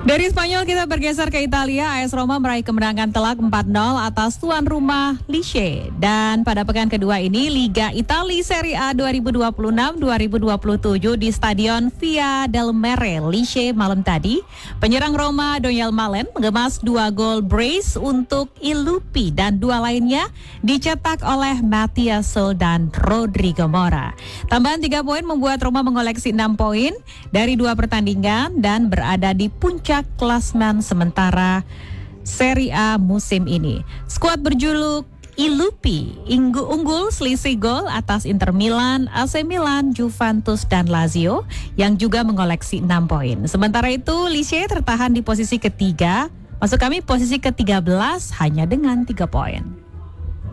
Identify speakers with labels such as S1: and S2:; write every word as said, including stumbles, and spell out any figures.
S1: Dari Spanyol kita bergeser ke Italia. A S Roma meraih kemenangan telak empat nol atas tuan rumah Lecce. Dan pada pekan kedua ini Liga Italia Serie A dua ribu dua puluh enam dua ribu dua puluh tujuh di Stadion Via del Mare, Lecce malam tadi. Penyerang Roma Daniel Malen mengemas dua gol brace untuk Ilupi dan dua lainnya dicetak oleh Mathias Sol dan Rodrigo Mora. Tambahan tiga poin membuat Roma mengoleksi enam poin dari dua pertandingan dan berada di puncak klasmen sementara Serie A musim ini. Skuad berjuluk Ilupi Inggu unggul selisih gol atas Inter Milan, A C Milan, Juventus dan Lazio yang juga mengoleksi enam poin. Sementara itu Lecce tertahan di posisi ketiga, maksud kami posisi ke tiga belas hanya dengan tiga poin.